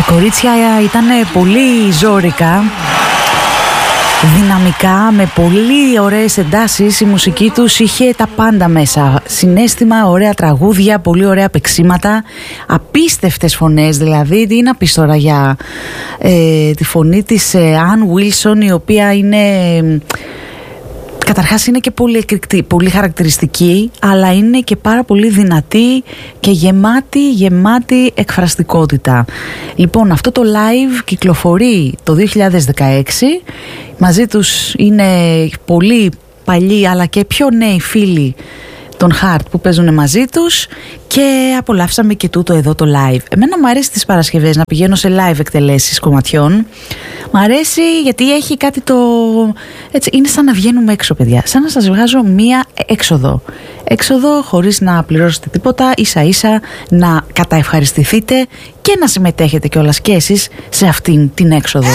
κορίτσια ήταν πολύ ζόρικα, δυναμικά, με πολύ ωραίες εντάσεις. Η μουσική τους είχε τα πάντα μέσα. Συναίσθημα, ωραία τραγούδια, πολύ ωραία παίξήματα, απίστευτες φωνές. Δηλαδή, τι να πεις τώρα για τη φωνή της Ann Wilson, η οποία είναι... Καταρχάς είναι και πολύ εκρηκτή, πολύ χαρακτηριστική, αλλά είναι και πάρα πολύ δυνατή και γεμάτη εκφραστικότητα. Λοιπόν, αυτό το live κυκλοφορεί το 2016. Μαζί τους είναι πολύ παλιοί αλλά και πιο νέοι φίλοι των Heart που παίζουν μαζί τους και απολαύσαμε και τούτο εδώ το live. Εμένα μου αρέσει τις Παρασκευές να πηγαίνω σε live εκτελέσεις κομματιών. Μ' αρέσει γιατί έχει κάτι το... Έτσι, είναι σαν να βγαίνουμε έξω, παιδιά. Σαν να σας βγάζω μία έξοδο. Έξοδο χωρίς να πληρώσετε τίποτα, ίσα ίσα να καταευχαριστηθείτε και να συμμετέχετε κιόλας και εσείς σε αυτήν την έξοδο.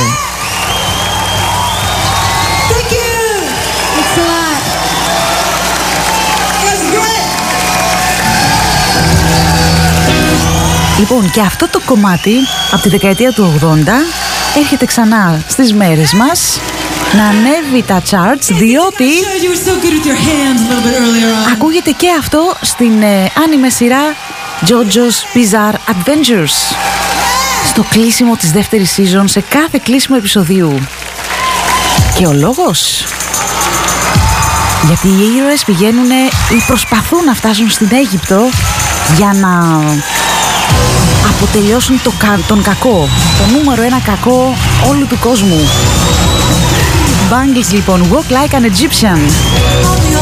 Λοιπόν, και αυτό το κομμάτι από τη δεκαετία του 80 έρχεται ξανά στις μέρες μας να ανέβει τα charts, διότι ακούγεται και αυτό στην άνιμε σειρά JoJo's Bizarre Adventures, στο κλείσιμο της δεύτερης season, σε κάθε κλείσιμο επεισοδίου. Και ο λόγος? Γιατί οι ήρωες πηγαίνουν ή προσπαθούν να φτάσουν στην Αίγυπτο για να αποτελειώσουν τον κακό, το νούμερο ένα κακό όλου του κόσμου. Bangles λοιπόν, Walk Like an Egyptian.